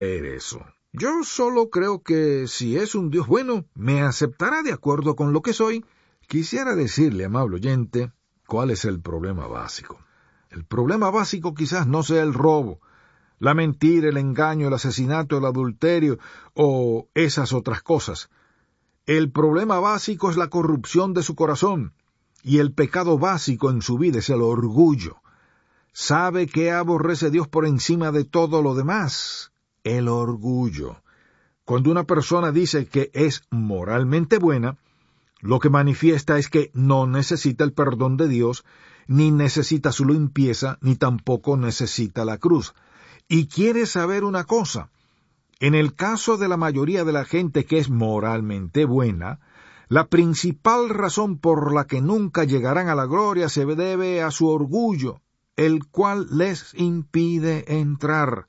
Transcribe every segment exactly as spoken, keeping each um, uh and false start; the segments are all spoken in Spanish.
eso. Yo solo creo que si es un Dios bueno, me aceptará de acuerdo con lo que soy. Quisiera decirle, amable oyente, cuál es el problema básico. El problema básico quizás no sea el robo, la mentira, el engaño, el asesinato, el adulterio o esas otras cosas. El problema básico es la corrupción de su corazón, y el pecado básico en su vida es el orgullo. ¿Sabe qué aborrece Dios por encima de todo lo demás? El orgullo. Cuando una persona dice que es moralmente buena, lo que manifiesta es que no necesita el perdón de Dios, ni necesita su limpieza, ni tampoco necesita la cruz. Y quiere saber una cosa: en el caso de la mayoría de la gente que es moralmente buena, la principal razón por la que nunca llegarán a la gloria se debe a su orgullo, el cual les impide entrar.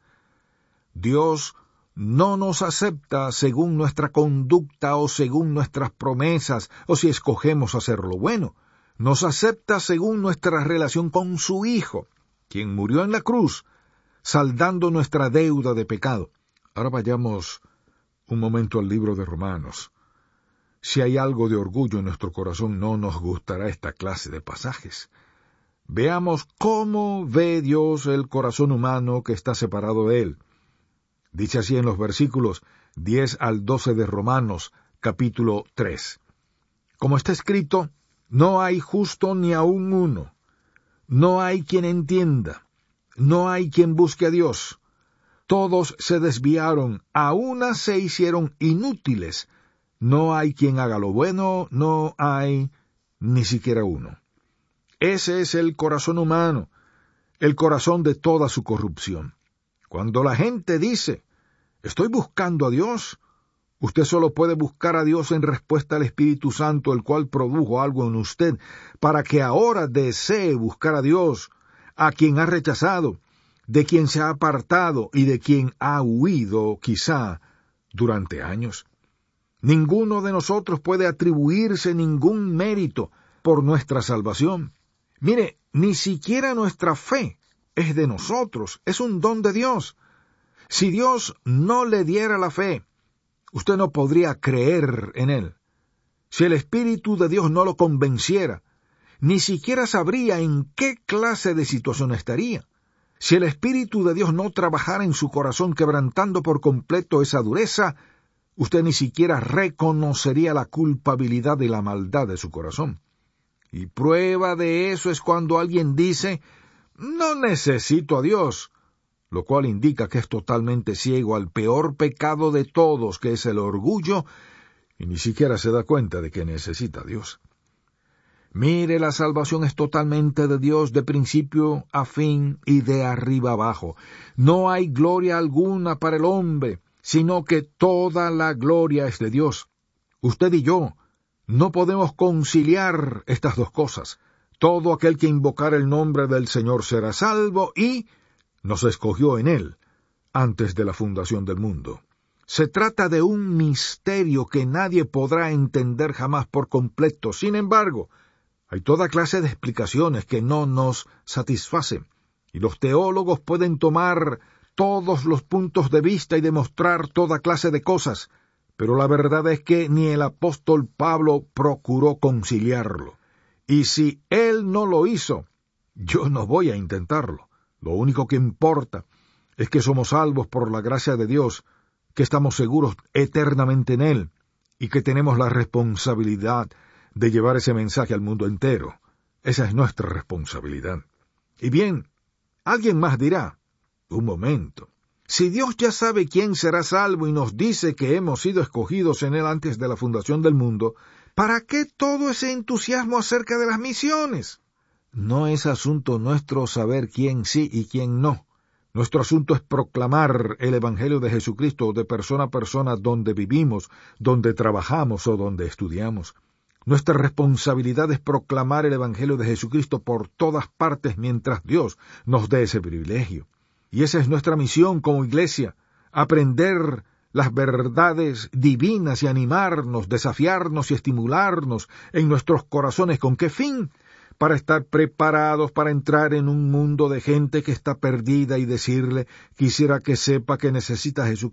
Dios no nos acepta según nuestra conducta o según nuestras promesas o si escogemos hacer lo bueno. Nos acepta según nuestra relación con su Hijo, quien murió en la cruz, saldando nuestra deuda de pecado. Ahora vayamos un momento al libro de Romanos. Si hay algo de orgullo en nuestro corazón, no nos gustará esta clase de pasajes. Veamos cómo ve Dios el corazón humano que está separado de Él. Dice así en los versículos diez al doce de Romanos, capítulo tres. Como está escrito, no hay justo ni aun uno. No hay quien entienda. No hay quien busque a Dios. Todos se desviaron, a una se hicieron inútiles. No hay quien haga lo bueno, no hay ni siquiera uno. Ese es el corazón humano, el corazón de toda su corrupción. Cuando la gente dice, estoy buscando a Dios, usted solo puede buscar a Dios en respuesta al Espíritu Santo, el cual produjo algo en usted, para que ahora desee buscar a Dios, a quien ha rechazado, de quien se ha apartado y de quien ha huido, quizá, durante años. Ninguno de nosotros puede atribuirse ningún mérito por nuestra salvación. Mire, ni siquiera nuestra fe es de nosotros, es un don de Dios. Si Dios no le diera la fe, usted no podría creer en Él. Si el Espíritu de Dios no lo convenciera, ni siquiera sabría en qué clase de situación estaría. Si el Espíritu de Dios no trabajara en su corazón quebrantando por completo esa dureza, usted ni siquiera reconocería la culpabilidad y la maldad de su corazón. Y prueba de eso es cuando alguien dice, no necesito a Dios, lo cual indica que es totalmente ciego al peor pecado de todos, que es el orgullo, y ni siquiera se da cuenta de que necesita a Dios. Mire, la salvación es totalmente de Dios, de principio a fin y de arriba abajo. No hay gloria alguna para el hombre, sino que toda la gloria es de Dios. Usted y yo no podemos conciliar estas dos cosas. Todo aquel que invocar el nombre del Señor será salvo, y nos escogió en Él antes de la fundación del mundo. Se trata de un misterio que nadie podrá entender jamás por completo. Sin embargo, hay toda clase de explicaciones que no nos satisfacen, y los teólogos pueden tomar todos los puntos de vista y demostrar toda clase de cosas, pero la verdad es que ni el apóstol Pablo procuró conciliarlo. Y si él no lo hizo, yo no voy a intentarlo. Lo único que importa es que somos salvos por la gracia de Dios, que estamos seguros eternamente en Él, y que tenemos la responsabilidad de llevar ese mensaje al mundo entero. Esa es nuestra responsabilidad. Y bien, alguien más dirá, un momento, si Dios ya sabe quién será salvo y nos dice que hemos sido escogidos en Él antes de la fundación del mundo, ¿para qué todo ese entusiasmo acerca de las misiones? No es asunto nuestro saber quién sí y quién no. Nuestro asunto es proclamar el Evangelio de Jesucristo de persona a persona donde vivimos, donde trabajamos o donde estudiamos. Nuestra responsabilidad es proclamar el Evangelio de Jesucristo por todas partes mientras Dios nos dé ese privilegio. Y esa es nuestra misión como iglesia, aprender las verdades divinas y animarnos, desafiarnos y estimularnos en nuestros corazones. ¿Con qué fin? para estar preparados para entrar en un mundo de gente que está perdida y decirle, quisiera que sepa que necesita a Jesucristo